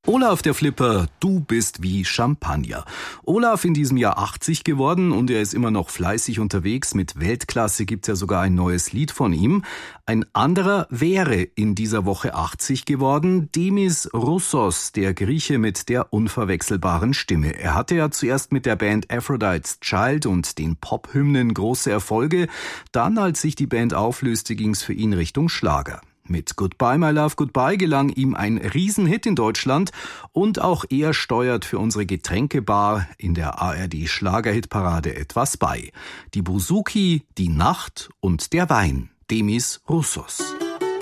Olaf der Flipper, du bist wie Champagner. Olaf in diesem Jahr 80 geworden und er ist immer noch fleißig unterwegs. Mit Weltklasse gibt's ja sogar ein neues Lied von ihm. Ein anderer wäre in dieser Woche 80 geworden, Demis Roussos, der Grieche mit der unverwechselbaren Stimme. Er hatte ja zuerst mit der Band Aphrodite's Child und den Pop-Hymnen große Erfolge. Dann, als sich die Band auflöste, ging's für ihn Richtung Schlager. Mit Goodbye My Love Goodbye gelang ihm ein Riesenhit in Deutschland und auch er steuert für unsere Getränkebar in der ARD Schlagerhitparade etwas bei. Die Bouzouki, die Nacht und der Wein, Demis Roussos.